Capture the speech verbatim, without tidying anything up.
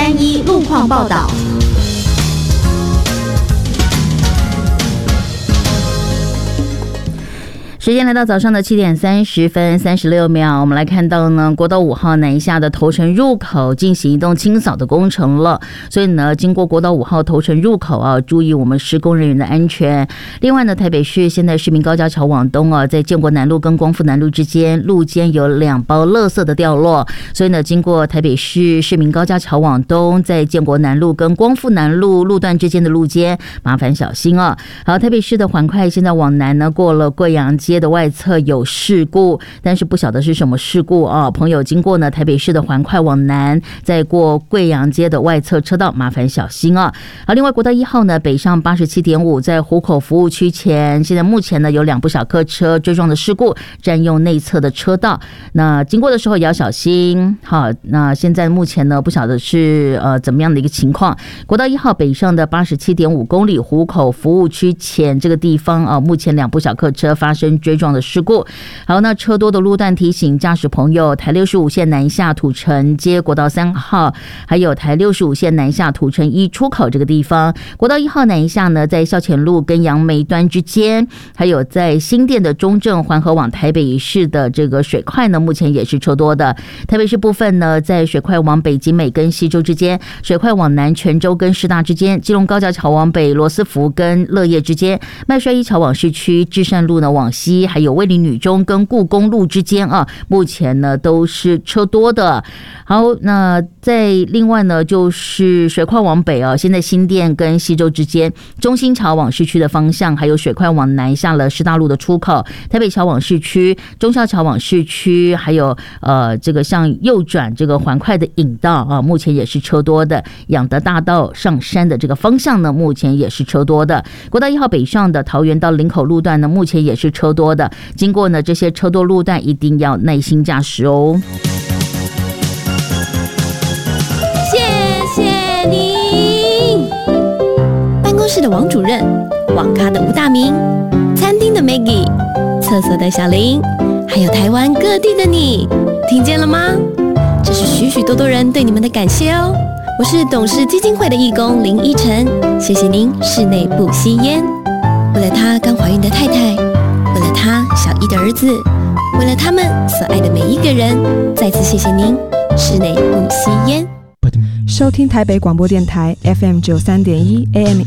三一路况报道。 时间来到早上的七点三十分三十六秒，我们来看到呢，国道五号南下的头城入口进行一动清扫的工程了，所以呢，经过国道五号头城入口啊，注意我们施工人员的安全。另外呢，台北市现在市民高架桥往东啊，在建国南路跟光复南路之间路间有两包垃圾的掉落，所以呢，经过台北市市民高架桥往东，在建国南路跟光复南路路段之间的路间，麻烦小心啊。好，台北市的环快现在往南呢，过了贵阳街的外侧有事故，但是不晓得是什么事故啊？朋友经过呢台北市的环快往南，再过贵阳街的外侧车道，麻烦小心啊！好，另外国道一号呢北上 八十七点五， 在湖口服务区前，现在目前呢有两部小客车追撞的事故，占用内侧的车道，那经过的时候也要小心。好，那现在目前呢不晓得是呃怎么样的一个情况。国道一号北上的 八十七点五 公里湖口服务区前这个地方啊，目前两部小客车发生追撞的事故。好，那车多的路段提醒驾驶朋友，台六十五线南下土城街国道三号，还有台六十五线南下土城一出口这个地方，国道一号南下呢，在校前路跟杨梅端之间，还有在新店的中正环河往台北市的这个水快呢，目前也是车多的。台北市部分呢，在水快往北景美跟西州之间，水快往南泉州跟师大之间，基隆高架桥往北罗斯福跟乐业之间，麦帅一桥往市区，至善路呢往西，还有卫理女中跟故宫路之间啊，目前呢都是车多的。好，那在另外呢就是水快往北啊，现在新店跟西州之间，中心桥往市区的方向，还有水快往南下了师大路的出口，台北桥往市区，忠孝桥往市区，还有呃这个像右转这个环快的引道啊，目前也是车多的。养德大道上山的这个方向呢，目前也是车多的。国道一号北上的桃园到林口路段呢，目前也是车多的。经过呢这些车多路段，一定要耐心驾驶哦。 谢谢您，办公室的王主任，网咖的吴大明，餐厅的 Maggie， 厕所的小林，还有台湾各地的你，听见了吗？这是许许多多人对你们的感谢哦。我是董事基金会的义工林依晨，谢谢您室内不吸烟。为了他刚怀孕的太太，为了他小一的儿子，为了他们所爱的每一个人，再次谢谢您室内不吸烟。 收听台北广播电台 F M 九三点一 A M